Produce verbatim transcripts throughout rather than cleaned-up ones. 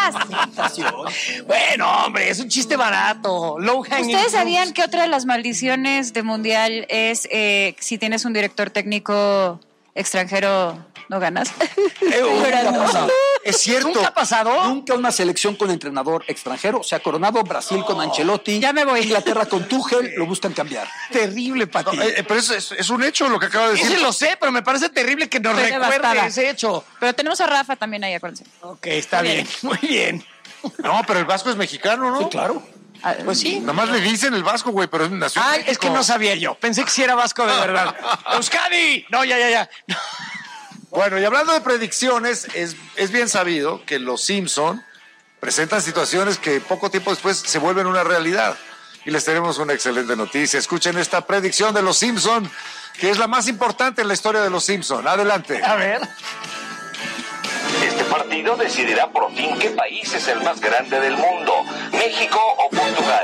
Bueno, hombre, es un chiste barato. Low hanging ¿Ustedes sabían fruits. que otra de las maldiciones de Mundial es eh, si tienes un director técnico extranjero, no ganas? Eh, nunca ha pasado. Es cierto. ¿Nunca ha pasado? Nunca una selección con entrenador extranjero se ha coronado. Brasil con Ancelotti. Ya me voy. Inglaterra con Tuchel, lo buscan cambiar. Terrible, Pati. No, eh, pero es, es, es un hecho lo que acaba de decir. Ese lo sé, pero me parece terrible que nos Estoy recuerde devastada. ese hecho. Pero tenemos a Rafa también ahí, acuérdense. Ok, está Muy bien, bien. muy bien. No, pero el Vasco es mexicano, ¿no? Sí, claro. Ah, Pues sí. Nada más le dicen el Vasco, güey, pero nació en Ay, México. es que no sabía yo. Pensé que sí era vasco de verdad. ¡Euskadi! No, ya, ya, ya. Bueno, y hablando de predicciones, es, es bien sabido que los Simpson presentan situaciones que poco tiempo después se vuelven una realidad. Y les tenemos una excelente noticia. Escuchen esta predicción de los Simpson, que es la más importante en la historia de los Simpson. Adelante. A ver. Este partido decidirá por fin qué país es el más grande del mundo, México o Portugal.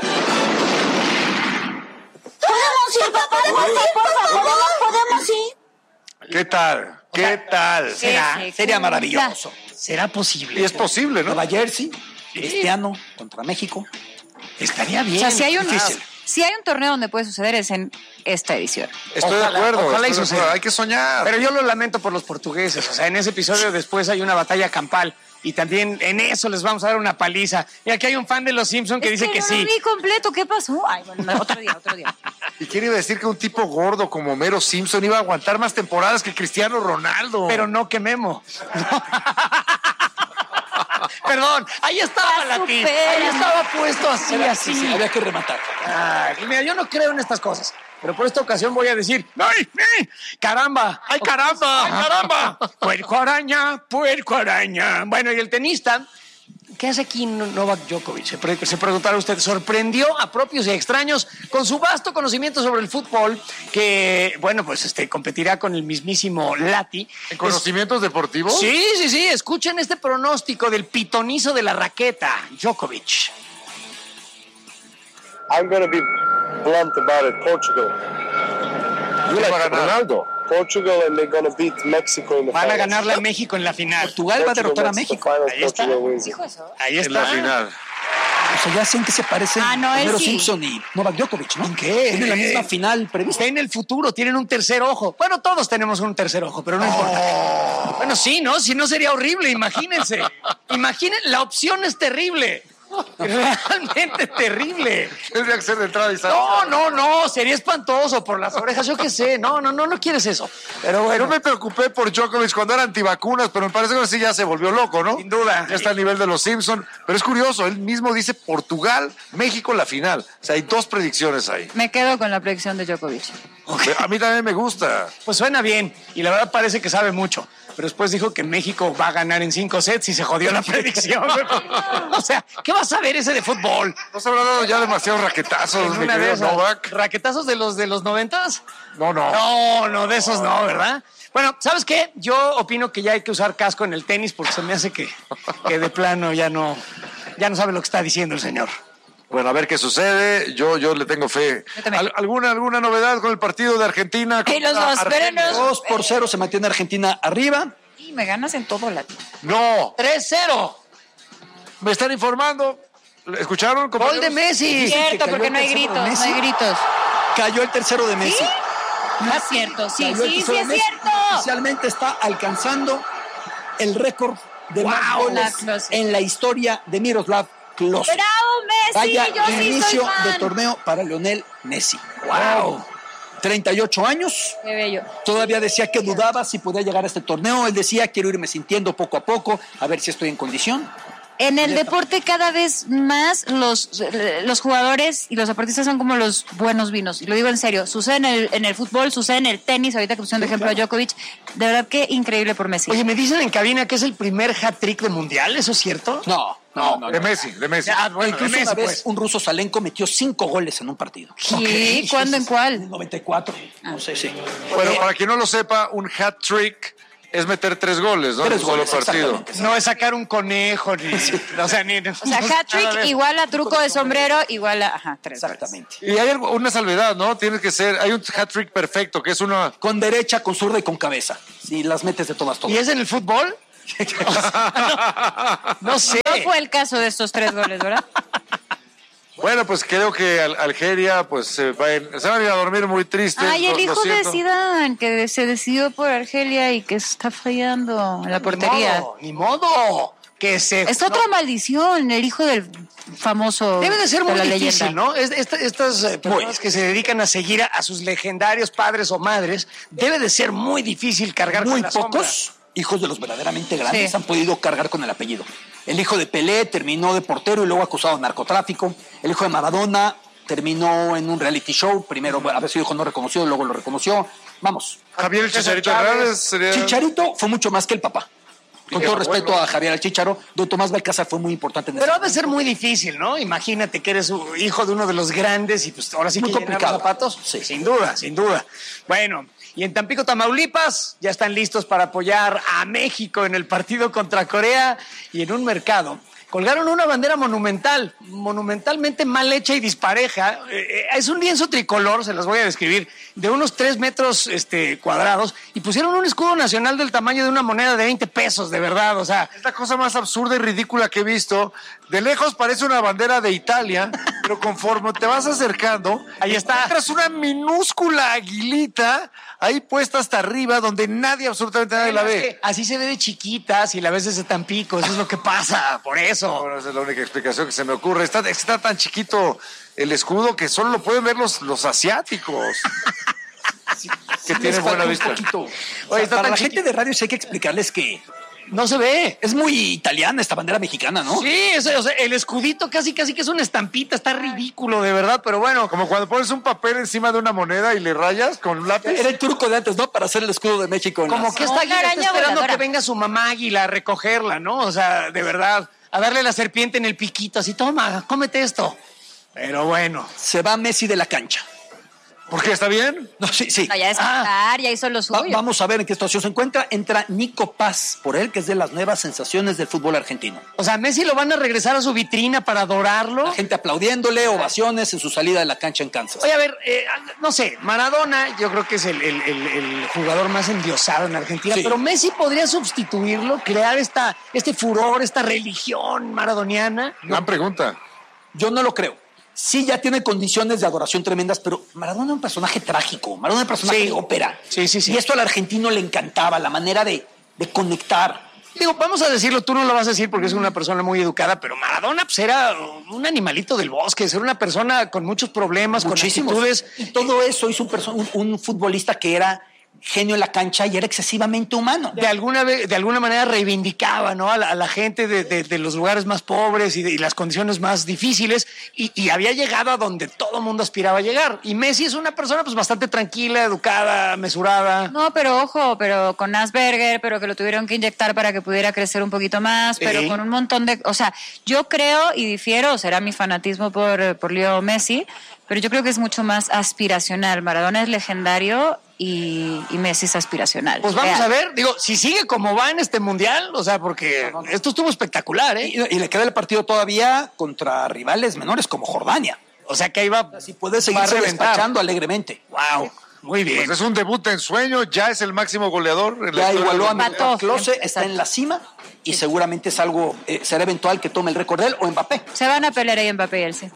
Podemos ir, papá, podemos ir, por favor, podemos, podemos ir. ¿Qué tal? ¿Qué tal? ¿Será? Sí, sí, Sería qué maravilloso. ¿Será posible? Y es posible, ¿no? Nueva Jersey, Cristiano contra México. Estaría bien. O sea, si hay un, Difícil. si hay un torneo donde puede suceder es en esta edición. Estoy Ojalá, de acuerdo. ojalá y estoy de suceda. acuerdo. Hay que soñar. Pero yo lo lamento por los portugueses. O sea, en ese episodio después hay una batalla campal. Y también en eso les vamos a dar una paliza. Y aquí hay un fan de los Simpson que Es dice que, no sí. lo vi completo, ¿qué pasó? Ay, bueno, otro día, otro día. ¿Y quién iba a decir que un tipo gordo como Homero Simpson iba a aguantar más temporadas que Cristiano Ronaldo? Pero no que Memo. Perdón, ahí estaba la tía. Ahí estaba puesto así, Era- así. sí, sí, había que rematar. Ay, mira, yo no creo en estas cosas. Pero por esta ocasión voy a decir, ¡ay, ay, caramba! ¡Ay, caramba! ¡Ay, caramba! Puerco araña, puerco araña. Bueno, y el tenista, ¿qué hace aquí Novak Djokovic? Se, pre- se preguntará usted, sorprendió a propios y a extraños con su vasto conocimiento sobre el fútbol, que, bueno, pues este competirá con el mismísimo Lati. ¿En conocimientos deportivos? Sí, sí, sí. Escuchen este pronóstico del pitonizo de la raqueta, Djokovic. I'm going to be blunt about it. Portugal. You ¿Quién va a like ganar? Ronaldo. Portugal, and they're going to beat Mexico in the Van a finals. ganarle a México en la final. Portugal va a derrotar a Portugal México. makes the finals, Ahí está. Portugal wins. ¿Dijo eso? Ahí En la está. final. O sea, ya sé en qué se parecen Ah, no, él Homero sí. Simpson y Novak Djokovic, ¿no? ¿En qué? Tienen la misma final prevista. Está en el futuro, tienen un tercer ojo. Bueno, todos tenemos un tercer ojo, pero no importa. Bueno, sí, ¿no? Si no sería horrible, imagínense. Imaginen, la opción es terrible. Realmente terrible. Tendría que ser de entrada y salida. No, no, no, sería espantoso por las orejas, yo qué sé. No, no, no, no quieres eso. Pero bueno, Yo me preocupé por Djokovic cuando era antivacunas, pero me parece que sí ya se volvió loco, ¿no? Sin duda. Ya está a nivel de los Simpson. Pero es curioso, él mismo dice Portugal, México la final. O sea, hay dos predicciones ahí. Me quedo con la predicción de Djokovic. A mí también me gusta. pues suena bien y la verdad parece que sabe mucho. Pero después dijo que México va a ganar en cinco sets y se jodió la predicción. O sea, ¿qué vas a ver ese de fútbol? ¿No se habrá dado ya demasiados raquetazos, En mi una de querido esas. Novak? ¿Raquetazos de los de los noventas? No, no. No, no, de esos no, ¿verdad? Bueno, ¿sabes qué? Yo opino que ya hay que usar casco en el tenis porque se me hace que, que de plano ya no, ya no sabe lo que está diciendo el señor. Bueno, a ver qué sucede. Yo, yo le tengo fe. Yo también. ¿Al- ¿Alguna, ¿Alguna novedad con el partido de Argentina? Hey, los contra dos, Argelia? espérenos. Dos por cero se mantiene Argentina arriba. Y me ganas en todo, Lati. No. tres cero. Me están informando. ¿Escucharon? Gol compañeros? de Messi. Cierto, cayó porque el no hay tercero de gritos, no Messi. hay gritos. Cayó el tercero de Messi. No es cierto, sí, Cayó el sí, tercero sí de es Messi. cierto. Oficialmente está alcanzando el récord de más Wow, goles Klose. en la historia de Miroslav Klose. ¡Bravo, Messi! Vaya Yo sí soy inicio fan. de torneo para Lionel Messi. ¡Wow! treinta y ocho años. Qué bello. Todavía decía que dudaba si podía llegar a este torneo. Él decía, quiero irme sintiendo poco a poco, a ver si estoy en condición. En el deporte cada vez más los, los jugadores y los deportistas son como los buenos vinos. Y lo digo en serio. Sucede en el, en el fútbol, sucede en el tenis. Ahorita que pusieron de ejemplo a Djokovic. De verdad que increíble por Messi. Oye, me dicen en cabina que es el primer hat-trick de mundial, ¿eso es cierto? No, no, no. De no. Messi, de Messi. Ah, bueno, Incluso de Messi, una vez pues. un ruso Salenko metió cinco goles en un partido. ¿Qué? ¿Cuándo? ¿En En cuál? el noventa y cuatro. No sé, sí. Bueno, para quien no lo sepa, un hat trick es meter tres goles, ¿no? Tres en un solo goles, partido. exactamente. No es sacar un conejo, ni. O sea, ni. O sea, hat-trick igual a truco de sombrero, igual a... Ajá, tres goles. Exactamente. Y hay algo- una salvedad, ¿no? Tiene que ser, hay un hat trick perfecto, que es una... Con derecha, con zurda y con cabeza. Si las metes de todas, todas. ¿Y es en el fútbol? No sé. No fue el caso de estos tres goles, ¿verdad? Bueno, pues creo que Al- Algeria pues se, va a- se van a ir a dormir muy tristes. Ay, el lo- lo hijo de siento. Zidane, que se decidió por Argelia y que está fallando en la Ni portería. modo, ni modo. Que se... Es otra no, maldición, el hijo del famoso. Debe de ser muy la difícil, leyenda. ¿no? Es- esta- estas eh, personas que se dedican a seguir a, a sus legendarios padres o madres, debe de ser muy difícil cargar Muy con la sombra. pocos hijos de los verdaderamente grandes Sí. han podido cargar con el apellido. El hijo de Pelé terminó de portero y luego acusado de narcotráfico. El hijo de Maradona terminó en un reality show. Primero, bueno, a ver, su hijo no reconoció, luego lo reconoció. Vamos. Javier el Chicharito Chávez. Hernández sería... Chicharito fue mucho más que el papá. Con que todo el respeto abuelo. a Javier el Chicharo, don Tomás Balcázar fue muy importante en Pero ese ha de ser muy difícil, ¿no? Imagínate que eres un hijo de uno de los grandes y pues ahora sí Muy que llenar complicado. los zapatos. Sí. Sin duda, sin duda. Bueno, y en Tampico, Tamaulipas, ya están listos para apoyar a México en el partido contra Corea y en un mercado. Colgaron una bandera monumental, monumentalmente mal hecha y dispareja. Eh, eh, es un lienzo tricolor, se las voy a describir, de unos tres metros este, cuadrados, y pusieron un escudo nacional del tamaño de una moneda de veinte pesos, de verdad, o sea... Es la cosa más absurda y ridícula que he visto. De lejos parece una bandera de Italia, pero conforme te vas acercando, Ahí está. encuentras una minúscula aguilita ahí puesta hasta arriba donde nadie, absolutamente nadie la Es ve. que así se ve de chiquita, si la ves desde Tampico, eso es lo que pasa, por eso. Bueno, esa es la única explicación que se me ocurre. Está, está tan chiquito el escudo que solo lo pueden ver los, los asiáticos. que tiene Les buena falta un vista. poquito. Oye, O sea, está para tan la chiquito. gente de radio sí hay que explicarles que No se ve. es muy italiana esta bandera mexicana, ¿no? Sí, eso, o sea, el escudito casi casi que es una estampita, está ridículo, de verdad, pero bueno. Como cuando pones un papel encima de una moneda y le rayas con un lápiz. Era el truco de antes, ¿no? Para hacer el escudo de México. en Como las- que Como esta una águila está araña esperando voladora. que venga su mamá águila a recogerla, ¿no? O sea, de verdad, a darle la serpiente en el piquito, así, toma, cómete esto. Pero bueno. Se va Messi de la cancha. ¿Por qué? ¿Está bien? No, sí, sí. No, ya descansar, ya hizo lo Va- suyo. vamos a ver en qué situación se encuentra. Entra Nico Paz por él, que es de las nuevas sensaciones del fútbol argentino. O sea, Messi lo van a regresar a su vitrina para adorarlo. La gente aplaudiéndole, ovaciones en su salida de la cancha en Kansas. Oye, a ver, eh, no sé, Maradona yo creo que es el, el- el- el jugador más endiosado en Argentina, Sí. pero Messi podría sustituirlo, crear esta, este furor, esta religión maradoniana. Gran pregunta. Yo no lo creo. Sí, ya tiene condiciones de adoración tremendas, pero Maradona es un personaje trágico, Maradona es un personaje Sí. de ópera. Sí, sí, sí. Y esto al argentino le encantaba, la manera de, de conectar. Digo, vamos a decirlo, tú no lo vas a decir porque es una persona muy educada, pero Maradona pues, era un animalito del bosque, era una persona con muchos problemas, Muchísimos. con actitudes. Y todo eso hizo un, perso- un, un futbolista que era genio en la cancha y era excesivamente humano. De alguna, ve- de alguna manera reivindicaba, ¿no? a, la, a la gente de, de- de los lugares más pobres y, de, y las condiciones más difíciles y, y había llegado a donde todo mundo aspiraba a llegar. Y Messi es una persona pues bastante tranquila, educada, mesurada. No, pero ojo, pero con Asperger, pero que lo tuvieron que inyectar para que pudiera crecer un poquito más, Sí. pero con un montón de... O sea, yo creo y difiero, será mi fanatismo por, por Leo Messi, pero yo creo que es mucho más aspiracional. Maradona es legendario y, y Messi es aspiracional. Pues vamos Real. a ver, digo, si sigue como va en este mundial, o sea, porque esto estuvo espectacular, ¿eh? Y, y le queda el partido todavía contra rivales menores como Jordania. O sea que ahí va, Así puede va a seguirse reventar. despachando alegremente. Wow, muy bien. Pues es un debut en sueño, ya es el máximo goleador. En la Ya historia igualó a del Empató. Miroslav Klose, está Exacto. en la cima y seguramente es algo, eh, será eventual que tome el récord de él o Mbappé. Se van a pelear ahí Mbappé y él, sí.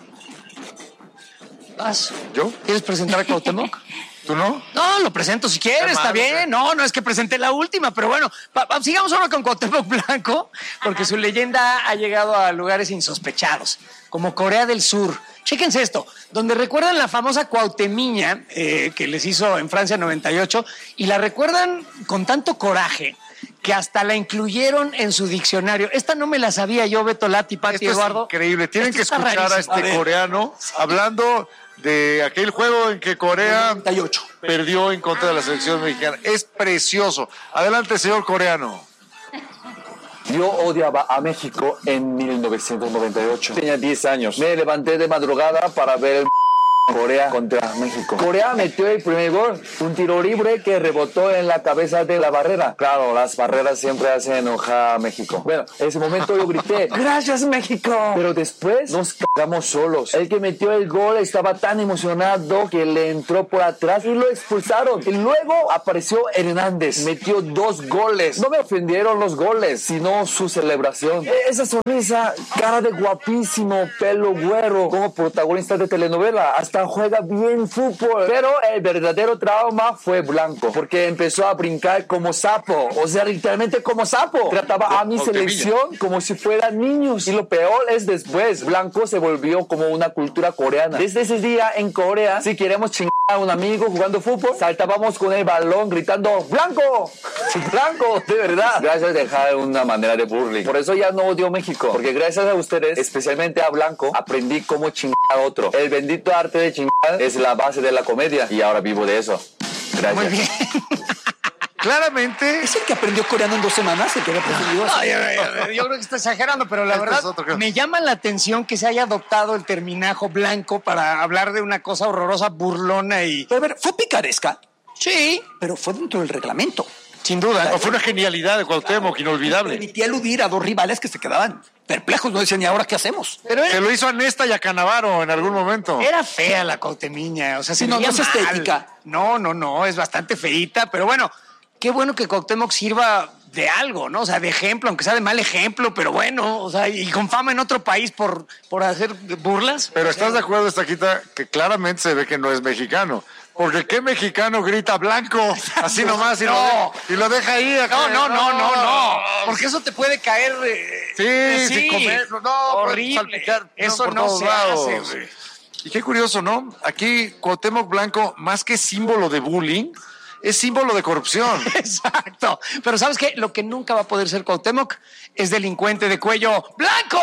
Vas. ¿Yo? ¿Quieres presentar a Cuauhtémoc? ¿Tú no? No, lo presento si quieres, Qué está malo, bien. ¿eh? No, no es que presenté la última, pero bueno, va- va- sigamos ahora con Cuauhtémoc Blanco, porque su leyenda ha llegado a lugares insospechados, como Corea del Sur. Chéquense esto, donde recuerdan la famosa Cuauhtemiña eh, que les hizo en Francia noventa y ocho, y la recuerdan con tanto coraje que hasta la incluyeron en su diccionario. Esta no me la sabía yo, Beto Lati, Pati, Esto es Eduardo. increíble. Tienen Esto que está escuchar a rarísimo. este A ver. coreano hablando de aquel juego en que Corea noventa y ocho. perdió en contra de la selección mexicana. Es precioso. Adelante, señor coreano. Yo odiaba a México en mil novecientos noventa y ocho. Tenía diez años. Me levanté de madrugada para ver el Corea contra México. Corea metió el primer gol, un tiro libre que rebotó en la cabeza de la barrera. Claro, las barreras siempre hacen enojar a México. Bueno, en ese momento yo grité, ¡gracias, México! Pero después nos cagamos solos. El que metió el gol estaba tan emocionado que le entró por atrás y lo expulsaron. Y luego apareció Hernández, metió dos goles. No me ofendieron los goles, sino su celebración. Esa sonrisa, cara de guapísimo, pelo güero, como protagonista de telenovela. Hasta juega bien fútbol. Pero el verdadero trauma fue Blanco, porque empezó a brincar como sapo. O sea, literalmente como sapo. Trataba a mi selección como si fueran niños. Y lo peor es después. Blanco se volvió como una cultura coreana. Desde ese día en Corea, si queremos chingar a un amigo jugando fútbol, saltábamos con el balón gritando ¡Blanco! ¡Blanco! De verdad. Gracias a dejar una manera de burling. Por eso ya no odio México. Porque gracias a ustedes, especialmente a Blanco, aprendí cómo chingar a otro. El bendito arte de chingar es la base de la comedia. Y ahora vivo de eso. Gracias. Muy bien. Claramente. ¿Es el que aprendió coreano en dos semanas? ¿El que había aprendido así? Ay, ay, ay, yo creo que está exagerando, pero la Este verdad es otro que- me llama la atención que se haya adoptado el terminajo blanco para hablar de una cosa horrorosa, burlona y... Pero a ver, fue picaresca, Sí, pero fue dentro del reglamento. sin duda. No, fue una genialidad de Cuauhtémoc, inolvidable. Permitía eludir a dos rivales que se quedaban perplejos, no decían, ¿y ahora qué hacemos? Pero Que era, lo hizo a Nesta y a Canavaro en algún momento. era fea la Cuauhtemiña, o sea, se Sí, no, veía no es mal. estética. No, no, no, es bastante feíta, pero bueno, qué bueno que Cuauhtémoc sirva de algo, ¿no? O sea, de ejemplo, aunque sea de mal ejemplo, pero bueno, o sea, y con fama en otro país por, por hacer burlas. Pero ¿estás de acuerdo, Estaquita, que claramente se ve que no es mexicano? Porque ¿qué mexicano grita blanco así nomás y, No. lo, de- y lo deja ahí? acá? No, no, no, no, no. Porque eso te puede caer. eh, Sí, eh, sin comer. No, horrible. salpicar, no, Eso por no todos se lados. hace, güey. Y qué curioso, ¿no? Aquí Cuauhtémoc Blanco, más que símbolo de bullying, es símbolo de corrupción. Exacto. Pero ¿sabes qué? Lo que nunca va a poder ser Cuauhtémoc es delincuente de cuello blanco.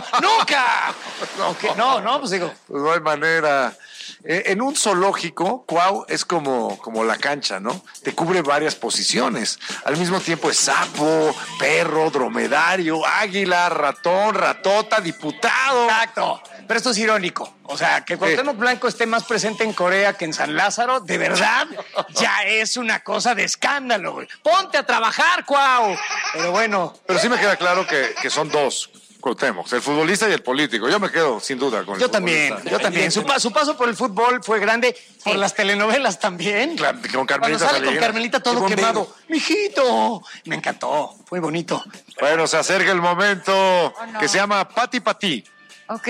¡Nunca! Ok, No, no, pues digo. Pues no hay manera. Eh, en un zoológico, Cuau es como, como la cancha, ¿no? Te cubre varias posiciones. Al mismo tiempo es sapo, perro, dromedario, águila, ratón, ratota, diputado. Exacto. Pero esto es irónico. O sea, que Cuauhtémoc Blanco esté más presente en Corea que en San Lázaro, de verdad, ya es una cosa de escándalo, güey. Ponte a trabajar, Cuau. Pero bueno, Pero sí me queda claro que, que son dos Cuauhtémoc, el futbolista y el político. Yo me quedo sin duda con el yo también, futbolista. yo también. Su, pa- su paso por el fútbol fue grande, por Sí. las telenovelas también. Claro, con Cuando Carmelita sale con Salinas. Carmelita todo Qué buen quemado. vero. Mijito, me encantó, fue bonito. Bueno, se acerca el momento no. que se llama Pati Pati, Ok.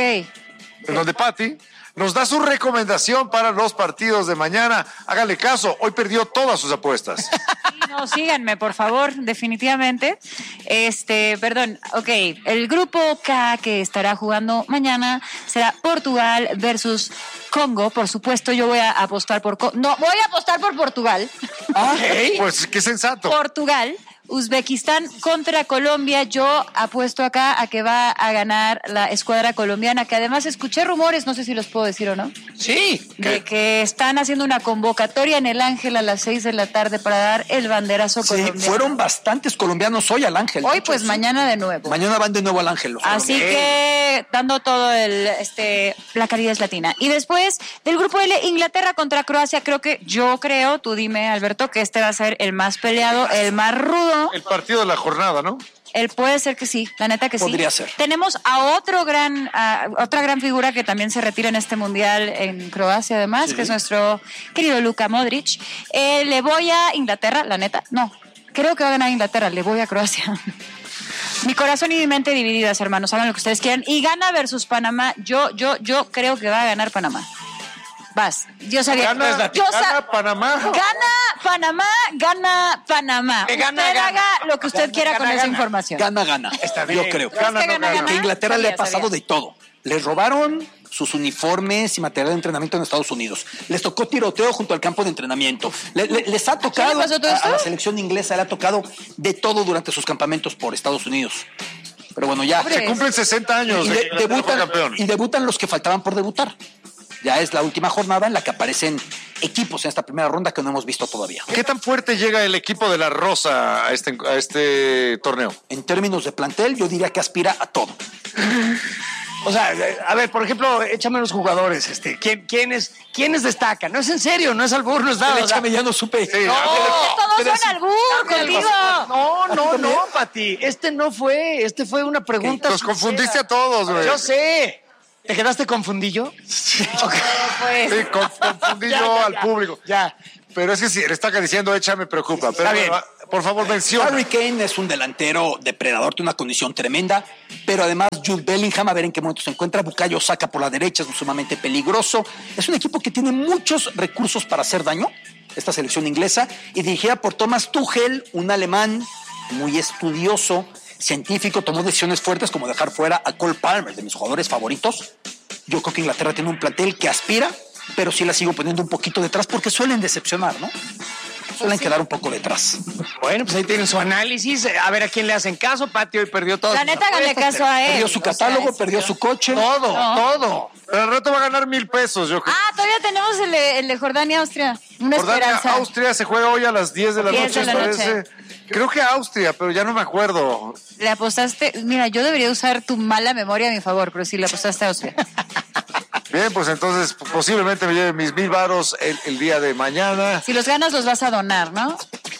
en donde Pati nos da su recomendación para los partidos de mañana. Hágale caso, hoy perdió todas sus apuestas. Sí, no, síganme, por favor, definitivamente. Este, perdón, ok. El grupo K que estará jugando mañana será Portugal versus Congo. Por supuesto, yo voy a apostar por... Co- No, voy a apostar por Portugal. Pues qué sensato. Portugal. Uzbekistán contra Colombia. Yo apuesto acá a que va a ganar la escuadra colombiana, que además escuché rumores, no sé si los puedo decir o no, Sí. de que están haciendo una convocatoria en el Ángel a las seis de la tarde para dar el banderazo Sí, colombiano. fueron bastantes colombianos hoy al Ángel. Hoy, de hecho, pues sí. mañana de nuevo. Mañana van de nuevo al Ángel. los Así colombianos. que dando todo el este la calidad es latina. Y después del grupo L, Inglaterra contra Croacia, creo que yo creo, tú dime, Alberto, que este va a ser el más peleado, el más rudo. El partido de la jornada, ¿no? Él puede ser que sí, la neta que sí. Podría ser. Tenemos a otro gran, a otra gran figura que también se retira en este mundial en Croacia, además, que es nuestro querido Luka Modric. Eh, le voy a Inglaterra, la neta, no. Creo que va a ganar Inglaterra, le voy a Croacia. Mi corazón y mi mente divididas, hermanos, hagan lo que ustedes quieran. Y gana versus Panamá. Yo, yo, yo creo que va a ganar Panamá. Vas. Yo sabía. Gana, yo sa- gana Panamá. Gana Panamá, gana Panamá. Que gana, usted gana. haga lo que usted Gana, quiera con gana, esa gana. información. Gana, gana. Está Yo bien. creo. ¿Crees que Gana, no gana, gana. gana? Que a Inglaterra le ha Sabía, pasado sabía. de todo. Les robaron sus uniformes y material de entrenamiento en Estados Unidos. Les tocó tiroteo junto al campo de entrenamiento. Le- le- les ha tocado pasó todo a, esto? a la selección inglesa, le ha tocado de todo durante sus campamentos por Estados Unidos. Pero bueno, ya. Pobre. Se cumplen sesenta años Y, de de- que Inglaterra fue debutan, campeón. y debutan los que faltaban por debutar. Ya es la última jornada en la que aparecen equipos en esta primera ronda que no hemos visto todavía. ¿Qué tan fuerte llega el equipo de la Rosa a este, a este torneo? En términos de plantel, yo diría que aspira a todo. O sea, a ver, por ejemplo, échame los jugadores. Este, ¿quién, quiénes, ¿Quiénes destacan? No es en serio, no es albur, no es nada. Échame, ya no supe. Sí, No, todos son albur contigo. No, no, no, Pati. Este no fue, este fue una pregunta. Los confundiste a todos, güey. Yo sé. ¿Te quedaste confundillo? Sí, Okay. Pues. sí con- confundí Ya, yo ya, al ya. público. Ya. Pero es que si le está diciendo echa me preocupa. Pero Está bien. bueno, por favor, menciona. Harry Kane es un delantero depredador, tiene una condición tremenda, pero además Jude Bellingham, a ver en qué momento se encuentra. Bukayo Saka por la derecha, es sumamente peligroso. Es un equipo que tiene muchos recursos para hacer daño, esta selección inglesa, y dirigida por Thomas Tuchel, un alemán muy estudioso, científico, tomó decisiones fuertes como dejar fuera a Cole Palmer, de mis jugadores favoritos. Yo creo que Inglaterra tiene un plantel que aspira, pero sí la sigo poniendo un poquito detrás porque suelen decepcionar, ¿no? Suelen quedar un poco detrás. Bueno, pues ahí tienen su análisis. A ver a quién le hacen caso. Pati hoy perdió todo. La neta, háganle caso a él. Perdió su catálogo, O sea, perdió sí, su coche. Todo, No. todo. Pero al rato va a ganar mil pesos, yo creo. Ah, todavía tenemos el de, el de Jordania-Austria. Una Jordania, esperanza. Austria se juega hoy a las diez de la diez noche, de la parece. noche. Creo que Austria, pero ya no me acuerdo. Le apostaste. Mira, yo debería usar tu mala memoria a mi favor, pero sí le apostaste a Austria. Bien, pues entonces posiblemente me lleve mis mil varos el, el día de mañana. Si los ganas, los vas a donar, ¿no?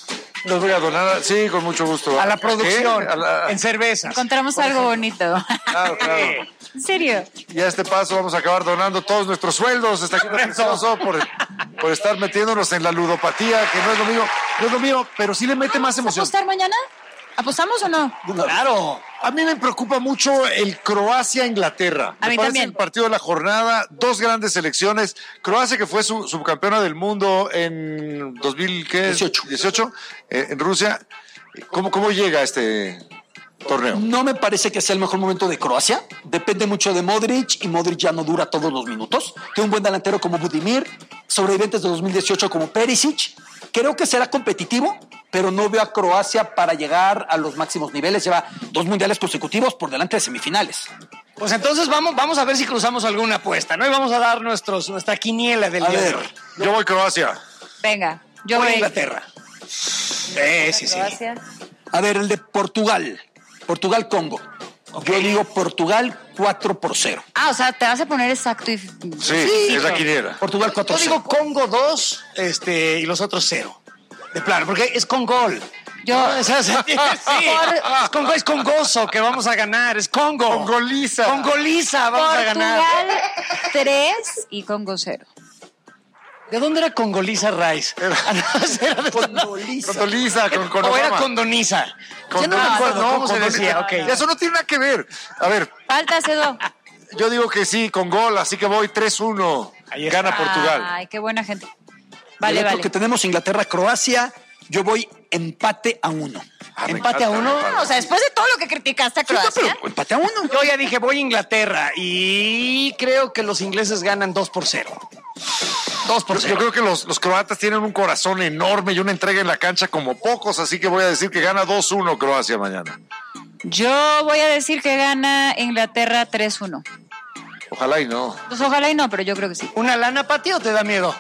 Los voy a donar, sí, con mucho gusto. A la producción. ¿Qué? A la- En cervezas. Encontramos algo bonito. Claro, claro. ¿En serio? Y a este paso vamos a acabar donando todos nuestros sueldos. Está aquí precioso por, por estar metiéndonos en la ludopatía, que no es lo mío, no es lo mío, pero sí le mete más ¿Vamos a emoción. apostar mañana? ¿Apostamos o no? Claro. A mí me preocupa mucho el Croacia-Inglaterra. A Me mí parece también. el partido de la jornada, dos grandes selecciones. Croacia, que fue su, subcampeona del mundo en dos mil dieciocho. dieciocho eh, en Rusia. ¿Cómo, ¿Cómo llega este torneo? No me parece que sea el mejor momento de Croacia. Depende mucho de Modric y Modric ya no dura todos los minutos. Tiene un buen delantero como Budimir, sobrevivientes de dos mil dieciocho como Perisic. Creo que será competitivo, pero no veo a Croacia para llegar a los máximos niveles. Lleva dos mundiales consecutivos por delante de semifinales. Pues entonces vamos, vamos a ver si cruzamos alguna apuesta, ¿no? Y vamos a dar nuestros, nuestra quiniela del A día de ver. hoy. Yo voy Croacia. Venga, yo Por voy. Inglaterra. Sí, sí, sí. Croacia. A ver, el de Portugal. Portugal-Congo. Yo digo Portugal cuatro por cero. Ah, o sea, te vas a poner exacto y... Sí, es la quiniela. Portugal cuatro Yo cero. digo Congo dos este, y los otros cero. De plano, porque es con gol. Yo... O sea, sí, es con, es con gozo que vamos a ganar. Es Congo. Con goliza. Con goliza vamos a ganar. Portugal tres y Congo cero. ¿De dónde era Congoliza Rice? Ah, no, era de- Con Doliza, con, con o era Obama. con Doniza. Con Yo no me Doniza, acuerdo no, cómo se con decía. Doniza. Ok. Eso no tiene nada que ver. A ver, Falta Cedo. yo digo que sí, con gol, así que voy tres uno. Ahí está. Gana Portugal. Ay, qué buena gente. Vale, Vale, el otro vale. que tenemos Inglaterra-Croacia, yo voy empate a uno. Ah, me Empate a encanta, uno. me encanta. O sea, después de todo lo que criticaste a Croacia. Pero empate a uno. Yo ya dije, voy a Inglaterra y creo que los ingleses ganan dos por cero. dos por Yo, cero. yo creo que los, los croatas tienen un corazón enorme y una entrega en la cancha como pocos, así que voy a decir que gana dos uno Croacia mañana. Yo voy a decir que gana Inglaterra tres uno. Ojalá y no. Pues ojalá y no, pero yo creo que sí. ¿Una lana, Pati, o te da miedo?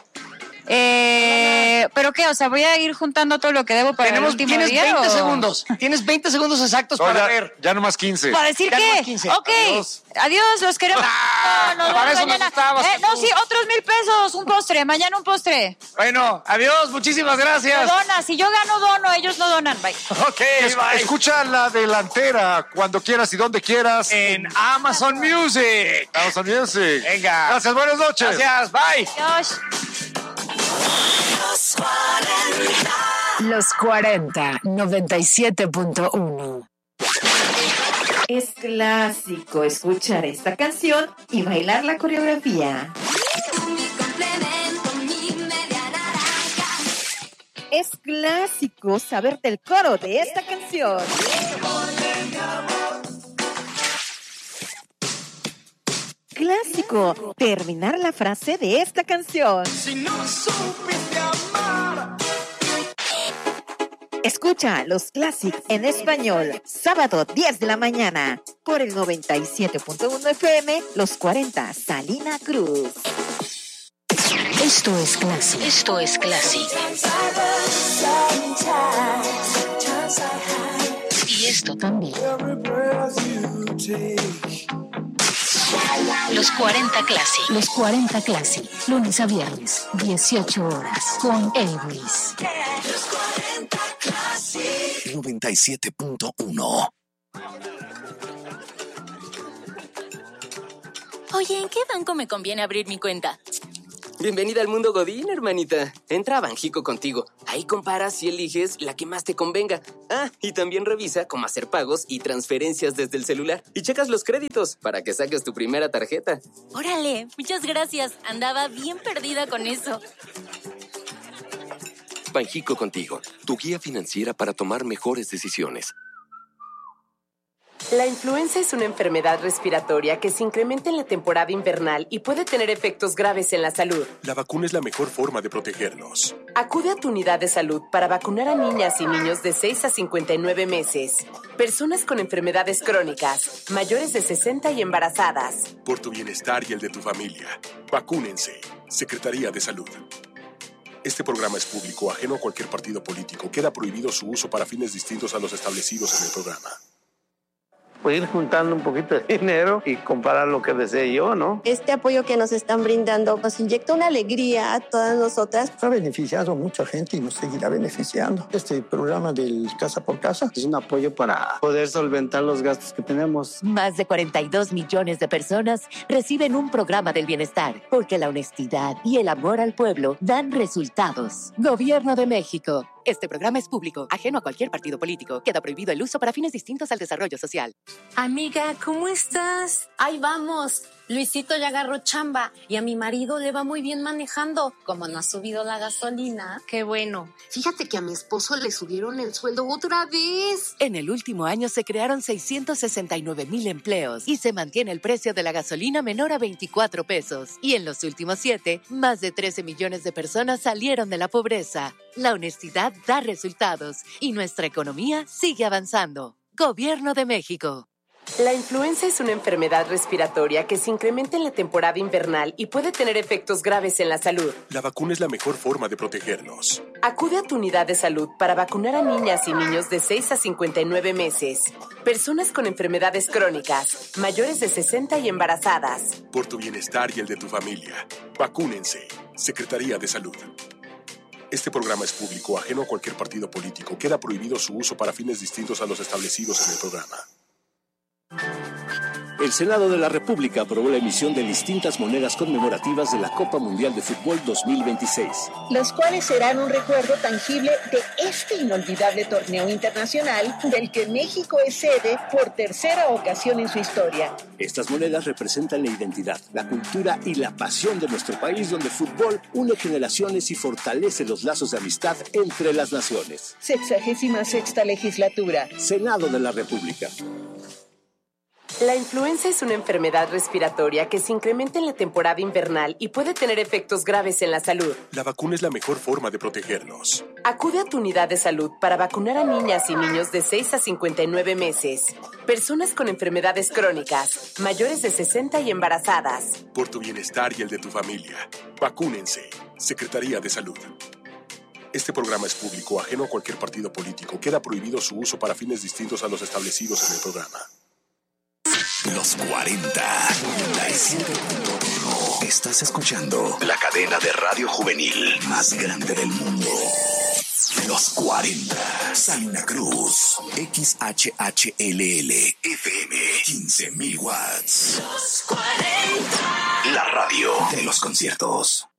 Eh, ¿Pero qué? O sea, voy a ir juntando todo lo que debo para Tenemos, el último tienes día. veinte ¿o? segundos. Tienes veinte segundos exactos No, para ya, ver. ya nomás quince. ¿Para decir Ya qué? nomás quince. Ok. Adiós. Adiós, los queremos. Ah, No, nos para vemos eso me mañana. gustabas, Eh, no, Jesús. sí, otros mil pesos. Un postre. Mañana un postre. Bueno, adiós, muchísimas gracias. Dona. Si yo gano, dono. Ellos no donan. Bye. Ok, Es- bye. escucha la delantera cuando quieras y donde quieras. En Amazon Music. Amazon Music. Venga. Gracias, buenas noches. Gracias, bye. Adiós. Los cuarenta, noventa y siete punto uno. Es clásico escuchar esta canción y bailar la coreografía. Es clásico saberte el coro de esta canción. Clásico terminar la frase de esta canción. Escucha los Classic en español, sábado diez de la mañana, por el noventa y siete punto uno F M, Los cuarenta, Salina Cruz. Esto es Classic. Esto es Classic. Y esto también. Los cuarenta Classic. Los cuarenta Classic. Lunes a viernes, dieciocho horas. Con Elvis. noventa y siete punto uno. Oye, ¿en qué banco me conviene abrir mi cuenta? Bienvenida al mundo Godín, hermanita. Entra a Banjico Contigo. Ahí comparas y eliges la que más te convenga. Ah, y también revisa cómo hacer pagos y transferencias desde el celular. Y checas los créditos para que saques tu primera tarjeta. Órale, muchas gracias. Andaba bien perdida con eso. Banjico Contigo, tu guía financiera para tomar mejores decisiones. La influenza es una enfermedad respiratoria que se incrementa en la temporada invernal y puede tener efectos graves en la salud. La vacuna es la mejor forma de protegernos. Acude a tu unidad de salud para vacunar a niñas y niños de seis a cincuenta y nueve meses, personas con enfermedades crónicas, mayores de sesenta y embarazadas. Por tu bienestar y el de tu familia, vacúnense. Secretaría de Salud. Este programa es público, ajeno a cualquier partido político. Queda prohibido su uso para fines distintos a los establecidos en el programa. Pues ir juntando un poquito de dinero y comprar lo que desee yo, ¿no? Este apoyo que nos están brindando nos inyecta una alegría a todas nosotras. Ha beneficiado a mucha gente y nos seguirá beneficiando. Este programa del Casa por Casa es un apoyo para poder solventar los gastos que tenemos. Más de cuarenta y dos millones de personas reciben un programa del bienestar, porque la honestidad y el amor al pueblo dan resultados. Gobierno de México. Este programa es público, ajeno a cualquier partido político. Queda prohibido el uso para fines distintos al desarrollo social. Amiga, ¿cómo estás? Ahí vamos. Luisito ya agarró chamba y a mi marido le va muy bien manejando. Como no ha subido la gasolina. Qué bueno. Fíjate que a mi esposo le subieron el sueldo otra vez. En el último año se crearon seiscientos sesenta y nueve mil empleos y se mantiene el precio de la gasolina menor a veinticuatro pesos. Y en los últimos siete, más de trece millones de personas salieron de la pobreza. La honestidad da resultados y nuestra economía sigue avanzando. Gobierno de México. La influenza es una enfermedad respiratoria que se incrementa en la temporada invernal y puede tener efectos graves en la salud. La vacuna es la mejor forma de protegernos. Acude a tu unidad de salud para vacunar a niñas y niños de seis a cincuenta y nueve meses, personas con enfermedades crónicas, mayores de sesenta y embarazadas. Por tu bienestar y el de tu familia, vacúnense. Secretaría de Salud. Este programa es público, ajeno a cualquier partido político. Queda prohibido su uso para fines distintos a los establecidos en el programa. El Senado de la República aprobó la emisión de distintas monedas conmemorativas de la Copa Mundial de Fútbol dos mil veintiséis. Las cuales serán un recuerdo tangible de este inolvidable torneo internacional del que México es sede por tercera ocasión en su historia. Estas monedas representan la identidad, la cultura y la pasión de nuestro país, donde el fútbol une generaciones y fortalece los lazos de amistad entre las naciones. Sexagésima sexta legislatura. Senado de la República. La influenza es una enfermedad respiratoria que se incrementa en la temporada invernal y puede tener efectos graves en la salud. La vacuna es la mejor forma de protegernos. Acude a tu unidad de salud para vacunar a niñas y niños de seis a cincuenta y nueve meses, personas con enfermedades crónicas, mayores de sesenta y embarazadas. Por tu bienestar y el de tu familia, vacúnense. Secretaría de Salud. Este programa es público, ajeno a cualquier partido político. Queda prohibido su uso para fines distintos a los establecidos en el programa. Los cuarenta. noventa y siete punto uno. Estás escuchando la cadena de radio juvenil más grande del mundo. Los cuarenta. Salina Cruz. X H H L L. F M. quince mil watts. Los cuarenta. La radio de los conciertos.